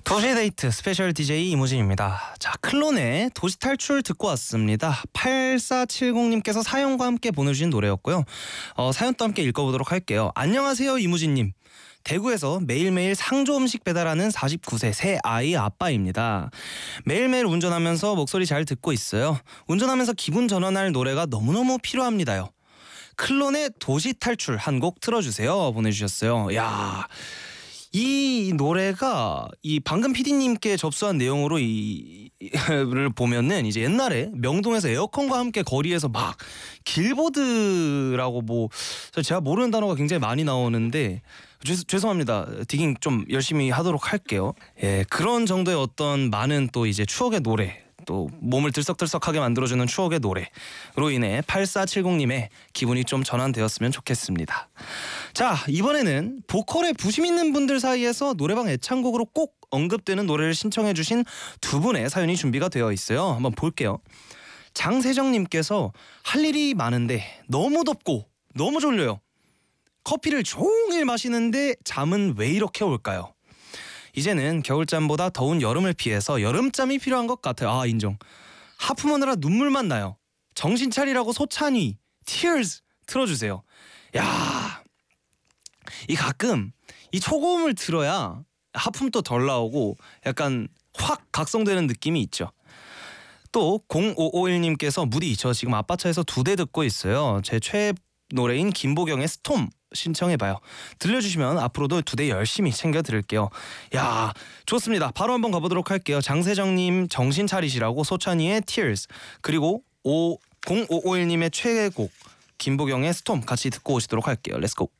도시데이트 스페셜 DJ 이무진입니다. 자, 클론의 도시탈출 듣고 왔습니다. 8470님께서 사연과 함께 보내주신 노래였고요. 사연도 함께 읽어보도록 할게요. 안녕하세요 이무진님. 대구에서 매일매일 상조 음식 배달하는 49세 새 아이 아빠입니다. 매일매일 운전하면서 목소리 잘 듣고 있어요. 운전하면서 기분 전환할 노래가 너무너무 필요합니다요. 클론의 도시탈출 한 곡 틀어주세요 보내주셨어요. 야, 이 노래가 이 방금 PD님께 접수한 내용으로 이를 보면은 이제 옛날에 명동에서 에어컨과 함께 거리에서 막 길보드라고 뭐 제가 모르는 단어가 굉장히 많이 나오는데 죄송합니다. 디깅 좀 열심히 하도록 할게요. 예, 그런 정도의 어떤 많은 또 이제 추억의 노래, 또 몸을 들썩들썩하게 만들어주는 추억의 노래로 인해 8470님의 기분이 좀 전환되었으면 좋겠습니다. 자, 이번에는 보컬에 부심 있는 분들 사이에서 노래방 애창곡으로 꼭 언급되는 노래를 신청해주신 두 분의 사연이 준비가 되어 있어요. 한번 볼게요. 장세정님께서 할 일이 많은데 너무 덥고 너무 졸려요. 커피를 종일 마시는데 잠은 왜 이렇게 올까요? 이제는 겨울잠보다 더운 여름을 피해서 여름잠이 필요한 것 같아요. 아, 인정. 하품하느라 눈물만 나요. 정신 차리라고 소찬휘 Tears 틀어주세요. 야, 이 가끔 이 초고음을 들어야 하품도 덜 나오고 약간 확 각성되는 느낌이 있죠. 또 0551님께서 무디 저 지금 아빠 차에서 2대 듣고 있어요. 제 최애 노래인 김보경의 스톰 신청해봐요. 들려주시면 앞으로도 2대 열심히 챙겨 들을게요. 야, 좋습니다. 바로 한번 가보도록 할게요. 장세정님 정신 차리시라고 소찬이의 Tears, 그리고 0551님의 최애곡 김보경의 스톰 같이 듣고 오시도록 할게요. 렛츠고.